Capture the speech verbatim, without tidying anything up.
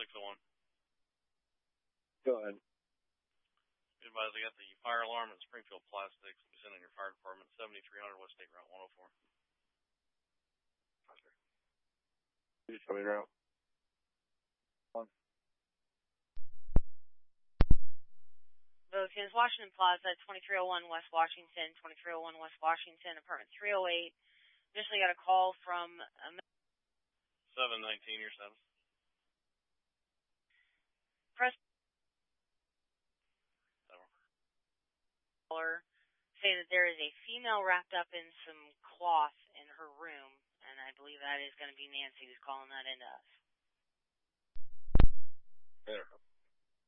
six oh one. Go ahead. Advise, I got the fire alarm at Springfield Plastics. I'll be sending your fire department seventy-three hundred West State Route one oh four. Could you tell me route? One. Both is Washington Plaza, twenty-three oh one West Washington, twenty-three oh one West Washington, apartment three oh eight. Initially got a call from a seven nineteen, your seven. press caller saying that there is a female wrapped up in some cloth in her room, and I believe that is going to be Nancy who's calling that into us. There.